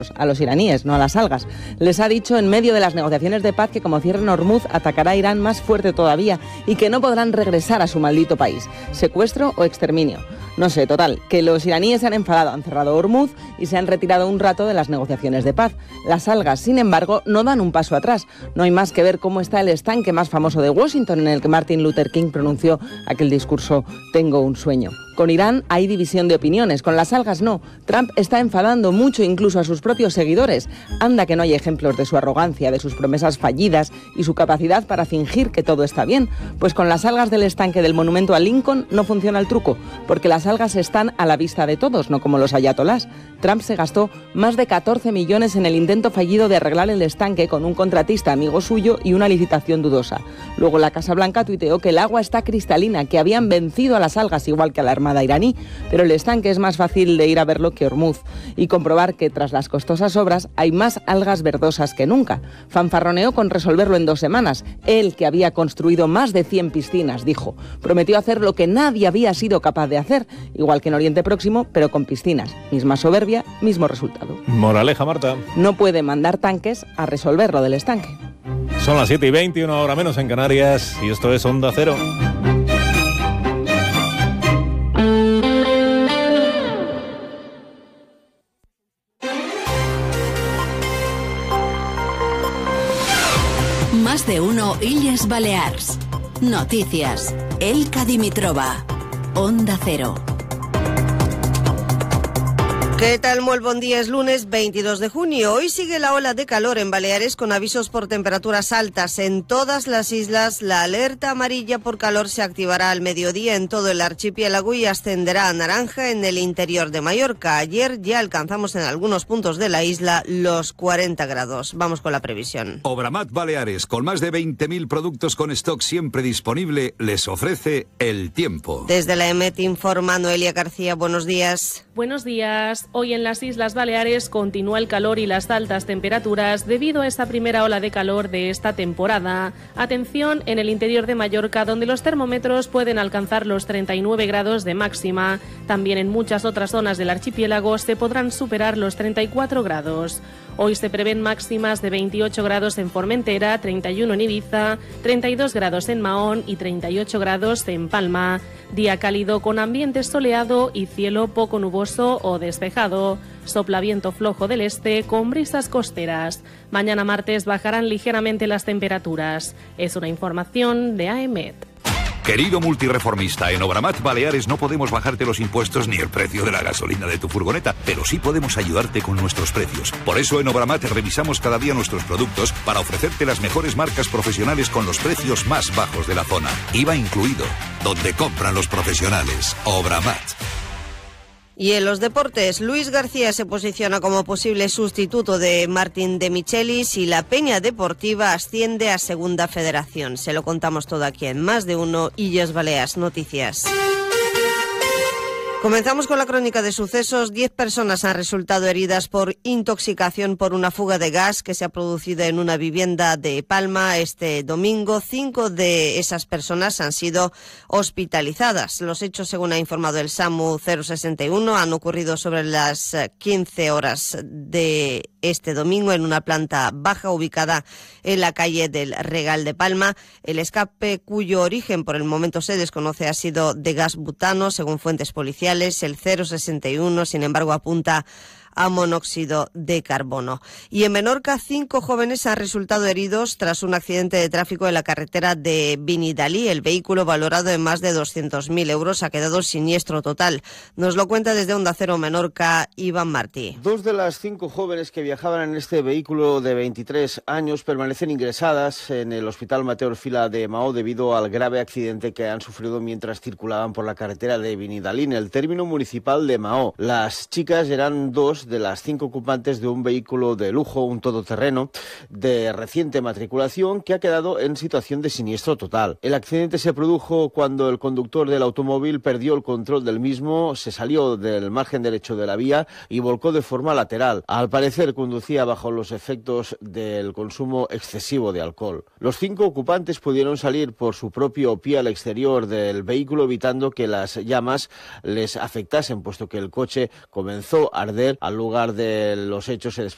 a los iraníes, no a las algas. Les ha dicho en medio de las negociaciones de paz que como cierren Hormuz atacará a Irán más fuerte todavía y que no podrán regresar a su maldito país. ¿Secuestro o exterminio? No sé, total, que los iraníes se han enfadado, han cerrado Hormuz y se han retirado un rato de las negociaciones de paz. Las algas, sin embargo, no dan un paso atrás. No hay más que ver cómo está el estanque más famoso de Washington en el que Martin Luther King pronunció aquel discurso «Tengo un sueño». Con Irán hay división de opiniones, con las algas no. Trump está enfadando mucho incluso a sus propios seguidores. Anda que no hay ejemplos de su arrogancia, de sus promesas fallidas y su capacidad para fingir que todo está bien. Pues con las algas del estanque del monumento a Lincoln no funciona el truco, porque las algas están a la vista de todos, no como los ayatolás. Trump se gastó más de 14 millones en el intento fallido de arreglar el estanque con un contratista amigo suyo y una licitación dudosa. Luego la Casa Blanca tuiteó que el agua está cristalina, que habían vencido a las algas igual que a la Armada iraní, pero el estanque es más fácil de ir a verlo que Hormuz y comprobar que tras las costosas obras hay más algas verdosas que nunca. Fanfarroneó con resolverlo en 2 semanas. Él, que había construido más de 100 piscinas, dijo, prometió hacer lo que nadie había sido capaz de hacer, igual que en Oriente Próximo, pero con piscinas. Misma soberbia, mismo resultado. Moraleja, Marta. No puede mandar tanques a resolver lo del estanque. Son las 7:20, una hora menos en Canarias, y esto es Onda Cero. Más de uno Illes Balears. Noticias. Elka Dimitrova. Onda Cero. ¿Qué tal? Muy buen día, es lunes 22 de junio. Hoy sigue la ola de calor en Baleares con avisos por temperaturas altas en todas las islas. La alerta amarilla por calor se activará al mediodía en todo el archipiélago y ascenderá a naranja en el interior de Mallorca. Ayer ya alcanzamos en algunos puntos de la isla los 40 grados. Vamos con la previsión. Obramat Baleares, con más de 20.000 productos con stock siempre disponible, les ofrece el tiempo. Desde la EMET informa Noelia García. Buenos días. Buenos días. Hoy en las Islas Baleares continúa el calor y las altas temperaturas debido a esta primera ola de calor de esta temporada. Atención en el interior de Mallorca, donde los termómetros pueden alcanzar los 39 grados de máxima. También en muchas otras zonas del archipiélago se podrán superar los 34 grados. Hoy se prevén máximas de 28 grados en Formentera, 31 en Ibiza, 32 grados en Mahón y 38 grados en Palma. Día cálido con ambiente soleado y cielo poco nuboso o despejado. Sopla viento flojo del este con brisas costeras. Mañana martes bajarán ligeramente las temperaturas. Es una información de AEMET. Querido multireformista, en Obramat Baleares no podemos bajarte los impuestos ni el precio de la gasolina de tu furgoneta, pero sí podemos ayudarte con nuestros precios. Por eso en Obramat revisamos cada día nuestros productos para ofrecerte las mejores marcas profesionales con los precios más bajos de la zona. IVA incluido, donde compran los profesionales. Obramat. Y en los deportes, Luis García se posiciona como posible sustituto de Martín de Michelis y la Peña Deportiva asciende a Segunda Federación. Se lo contamos todo aquí en Más de Uno Illes Balears Noticias. Comenzamos con la crónica de sucesos. 10 personas han resultado heridas por intoxicación por una fuga de gas que se ha producido en una vivienda de Palma este domingo. 5 de esas personas han sido hospitalizadas. Los hechos, según ha informado el SAMU 061, han ocurrido sobre las 15 horas de este domingo en una planta baja ubicada en la calle del Regal de Palma. El escape, cuyo origen por el momento se desconoce, ha sido de gas butano, según fuentes policiales. El 061, sin embargo, apunta a monóxido de carbono. Y en Menorca, 5 jóvenes han resultado heridos tras un accidente de tráfico en la carretera de Vinidalí. El vehículo, valorado en más de 200.000 euros, ha quedado siniestro total. Nos lo cuenta desde Onda Cero Menorca, Iván Martí. 2 de las 5 jóvenes que viajaban en este vehículo de 23 años permanecen ingresadas en el Hospital Mateo Orfila de Mahó debido al grave accidente que han sufrido mientras circulaban por la carretera de Vinidalí, en el término municipal de Mahó. Las chicas eran 2 de las 5 ocupantes de un vehículo de lujo, un todoterreno de reciente matriculación, que ha quedado en situación de siniestro total. El accidente se produjo cuando el conductor del automóvil perdió el control del mismo, se salió del margen derecho de la vía y volcó de forma lateral. Al parecer conducía bajo los efectos del consumo excesivo de alcohol. Los 5 ocupantes pudieron salir por su propio pie al exterior del vehículo, evitando que las llamas les afectasen, puesto que el coche comenzó a arder. Al lugar de los hechos se desplazaron